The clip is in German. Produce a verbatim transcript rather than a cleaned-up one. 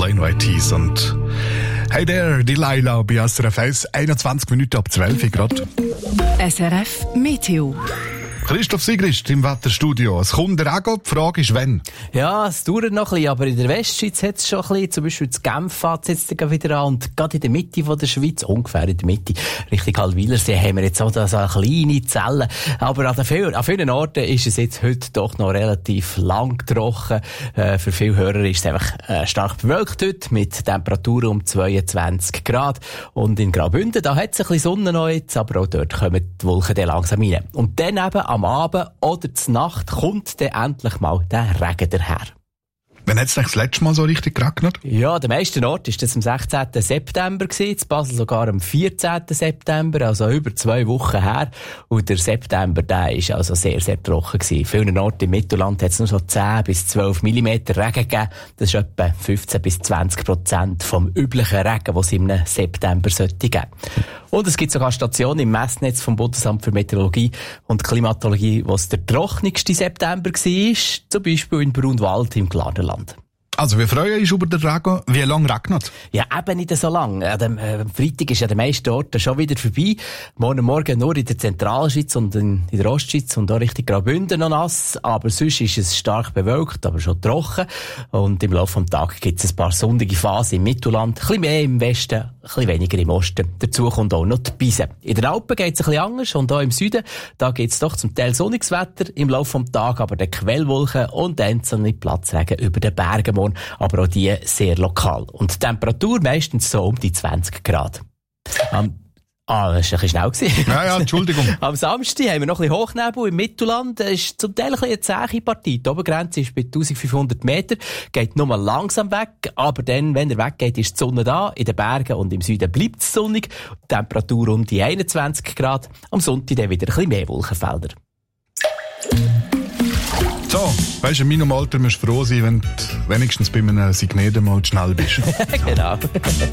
Plain White Tees und Hey there, Delilah bei S R F eins, einundzwanzig Minuten ab zwölf Uhr gerade. S R F Meteo. Christoph Sigrist im Wetterstudio. Es kommt der Regen, die Frage ist, wann? Ja, es dauert noch ein bisschen, aber in der Westschweiz hat es schon ein bisschen, zum Beispiel in Genf fängt es jetzt wieder an und gerade in der Mitte von der Schweiz, ungefähr in der Mitte, Richtung Halwilersee, haben wir jetzt auch so eine kleine Zelle. Aber an, vielen, an vielen Orten ist es jetzt heute doch noch relativ lang trocken. Äh, für viele Hörer ist es einfach äh, stark bewölkt heute, mit Temperaturen um zweiundzwanzig Grad. Und in Graubünden, da hat es ein bisschen Sonne noch jetzt, aber auch dort kommen die Wolken dann langsam rein. Und dann eben am Abend oder zur Nacht kommt dann endlich mal der Regen daher. Wann hat es das letzte Mal so richtig geregnet? Ja, der meisten Ort war das am sechzehnten September gewesen, in Basel sogar am vierzehnten September, also über zwei Wochen her. Und der September, der ist also sehr, sehr trocken gewesen. In vielen Orten im Mittelland hat es nur so zehn bis zwölf Millimeter Regen gegeben. Das ist etwa fünfzehn bis zwanzig Prozent vom üblichen Regen, den es im September sollte geben. Und es gibt sogar Stationen im Messnetz vom Bundesamt für Meteorologie und Klimatologie, wo es der trockenste September war, zum Beispiel in Brunwald im Glarnerland. Also, wir freuen uns über den Regen. Wie lange regnet? Ja, eben nicht so lange. Am dem, äh, Freitag ist ja der meisten Orten schon wieder vorbei. Morgen Morgen nur in der Zentralschweiz und in, in der Ostschweiz und auch Richtung Graubünden noch nass. Aber sonst ist es stark bewölkt, aber schon trocken. Und im Laufe des Tages gibt es ein paar sonnige Phasen im Mittelland. Ein bisschen mehr im Westen, ein bisschen weniger im Osten. Dazu kommt auch noch die Beise. In den Alpen geht es ein bisschen anders und auch im Süden. Da gibt es doch zum Teil sonniges Wetter im Laufe des Tages, aber der Quellwolken und einzelne Platzregen über den Bergen. Aber auch die sehr lokal. Und die Temperatur meistens so um die zwanzig Grad. Um, ah, das war ein bisschen schnell gewesen. Ja, ja, Entschuldigung. Am Samstag haben wir noch ein bisschen Hochnebel im Mittelland. Das ist zum Teil ein bisschen eine zähe Partie. Die Obergrenze ist bei eintausendfünfhundert Meter. Geht nur mal langsam weg. Aber dann, wenn er weggeht, ist die Sonne da. In den Bergen und im Süden bleibt es sonnig. Die Temperatur um die einundzwanzig Grad. Am Sonntag dann wieder ein bisschen mehr Wolkenfelder. So, weisst du, in meinem Alter musst du froh sein, wenn du wenigstens bei einem Signet mal schnell bist. Genau.